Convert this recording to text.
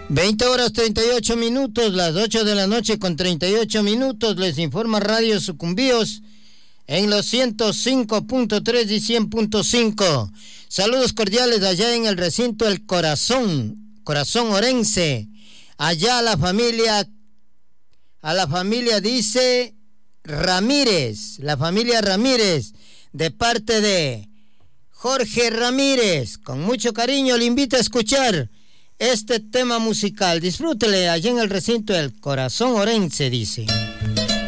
20 horas 38 minutos, las 8 de la noche con 38 minutos, les informa Radio Sucumbíos en los 105.3 y 100.5. Saludos cordiales allá en el recinto El Corazón Orense. Allá a la familia dice Ramírez, la familia Ramírez, de parte de Jorge Ramírez. Con mucho cariño le invito a escuchar este tema musical. Disfrútele allá en el recinto del Corazón Orense, dice.